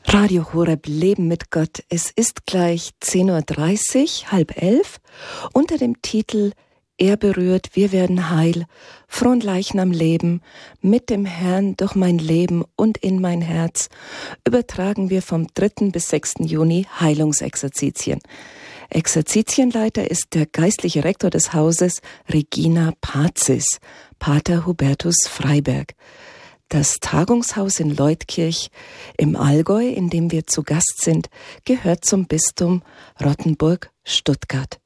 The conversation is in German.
Radio Horeb Leben mit Gott. Es ist gleich 10:30 Uhr, 10:30, unter dem Titel Er berührt, wir werden heil, Fronleichnam Leben, mit dem Herrn durch mein Leben und in mein Herz, übertragen wir vom 3. bis 6. Juni Heilungsexerzitien. Exerzitienleiter ist der geistliche Rektor des Hauses, Regina Pazis, Pater Hubertus Freiberg. Das Tagungshaus in Leutkirch im Allgäu, in dem wir zu Gast sind, gehört zum Bistum Rottenburg-Stuttgart.